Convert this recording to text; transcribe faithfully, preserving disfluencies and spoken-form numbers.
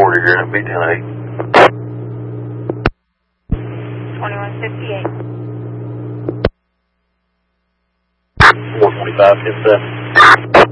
forty here, B ten eight. twenty-one fifty-eight. four twenty-five, ten seven.